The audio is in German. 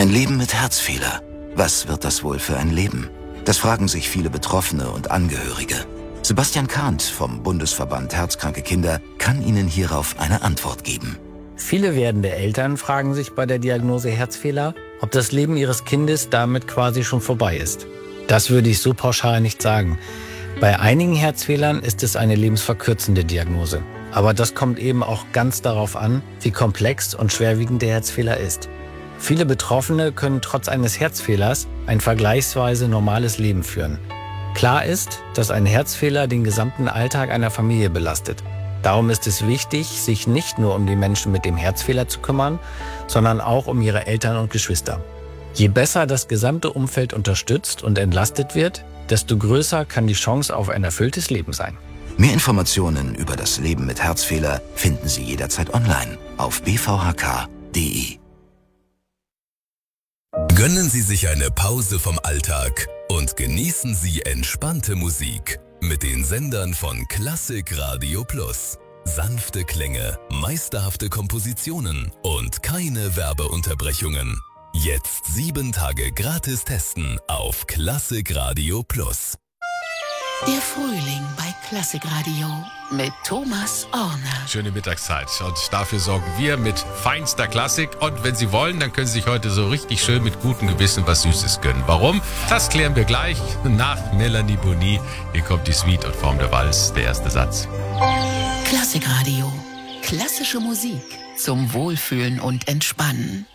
Ein Leben mit Herzfehler. Was wird das wohl für ein Leben? Das fragen sich viele Betroffene und Angehörige. Sebastian Kahnt vom Bundesverband Herzkranke Kinder kann Ihnen hierauf eine Antwort geben. Viele werdende Eltern fragen sich bei der Diagnose Herzfehler, ob das Leben ihres Kindes damit quasi schon vorbei ist. Das würde ich so pauschal nicht sagen. Bei einigen Herzfehlern ist es eine lebensverkürzende Diagnose. Aber das kommt eben auch ganz darauf an, wie komplex und schwerwiegend der Herzfehler ist. Viele Betroffene können trotz eines Herzfehlers ein vergleichsweise normales Leben führen. Klar ist, dass ein Herzfehler den gesamten Alltag einer Familie belastet. Darum ist es wichtig, sich nicht nur um die Menschen mit dem Herzfehler zu kümmern, sondern auch um ihre Eltern und Geschwister. Je besser das gesamte Umfeld unterstützt und entlastet wird, desto größer kann die Chance auf ein erfülltes Leben sein. Mehr Informationen über das Leben mit Herzfehler finden Sie jederzeit online auf bvhk.de. Gönnen Sie sich eine Pause vom Alltag und genießen Sie entspannte Musik mit den Sendern von Klassik Radio Plus. Sanfte Klänge, meisterhafte Kompositionen und keine Werbeunterbrechungen. Jetzt 7 Tage gratis testen auf Klassik Radio Plus. Der Frühling bei Klassik Radio mit Thomas Orner. Schöne Mittagszeit und dafür sorgen wir mit feinster Klassik. Und wenn Sie wollen, dann können Sie sich heute so richtig schön mit gutem Gewissen was Süßes gönnen. Warum? Das klären wir gleich nach Melanie Bonny. Hier kommt die Suite und Form der Walz, der erste Satz. Klassik Radio. Klassische Musik zum Wohlfühlen und Entspannen.